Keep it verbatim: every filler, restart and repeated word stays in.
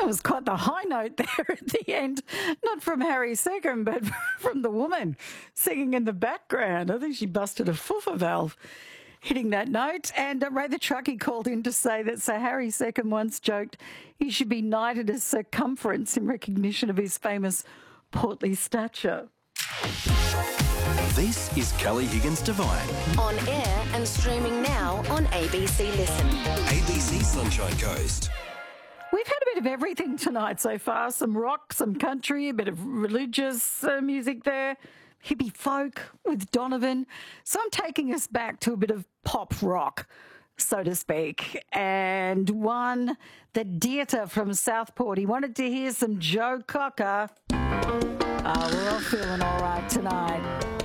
That was quite the high note there at the end. Not from Harry Seckham, but from the woman singing in the background. I think she busted a foofer valve hitting that note. And uh, Ray the Truckie called in to say that Sir Harry Seckham once joked he should be knighted as circumference in recognition of his famous portly stature. This is Kelly Higgins Divine. On air and streaming now on A B C Listen. A B C Sunshine Coast. We've had a bit of everything tonight so far. Some rock, some country, a bit of religious uh, music there. Hippie folk with Donovan. So I'm taking us back to a bit of pop rock, so to speak. And one that Dieter from Southport, he wanted to hear some Joe Cocker. Oh, we're all feeling all right tonight.